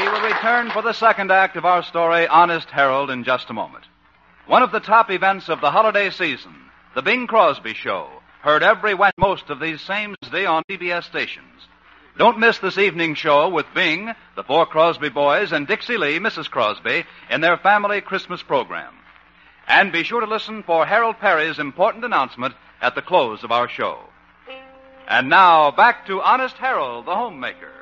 will return for the second act of our story, Honest Harold, in just a moment. One of the top events of the holiday season, the Bing Crosby Show, heard every Wednesday, most of these same Wednesday on CBS stations. Don't miss this evening show with Bing, the four Crosby boys, and Dixie Lee, Mrs. Crosby, in their family Christmas program. And be sure to listen for Harold Perry's important announcement at the close of our show. And now, back to Honest Harold, the homemaker.